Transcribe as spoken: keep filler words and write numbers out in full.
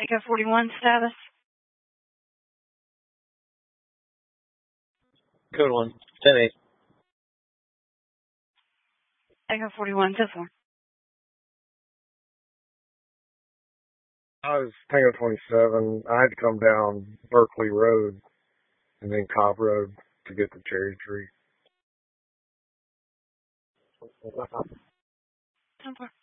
Echo forty-one status. Code one, ten eight. Echo forty-one, ten four. I was Tango twenty-seven. I had to come down Berkeley Road and then Cobb Road to get the cherry tree. ten four.